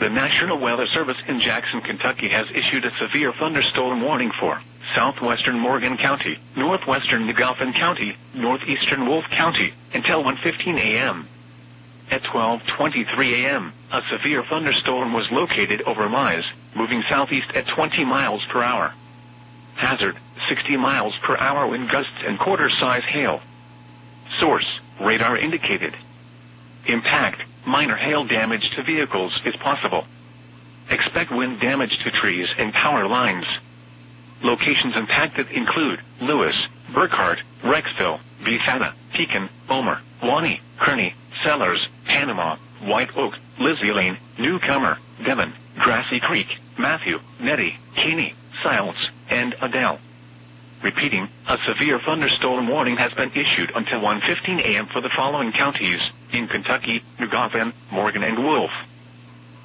The National Weather Service in Jackson, Kentucky has issued a severe thunderstorm warning for southwestern Morgan County, northwestern Nugoffin County, northeastern Wolfe County, until 1:15 a.m. At 12:23 a.m., a severe thunderstorm was located over Mize, moving southeast at 20 miles per hour. Hazard, 60 miles per hour wind gusts and quarter-size hail. Source, radar indicated. Impact, minor hail damage to vehicles is possible. Expect wind damage to trees and power lines. Locations impacted include Lewis, Burkhart, Rexville, Bethana, Pekin, Omer, Wani, Kearney, Sellers, Panama, White Oak, Lizzie Lane, Newcomer, Devon, Grassy Creek, Matthew, Nettie, Caney, Siles, and Adele. Repeating, a severe thunderstorm warning has been issued until 1:15 a.m. for the following counties in Kentucky: Nugoffin, Morgan, and Wolfe.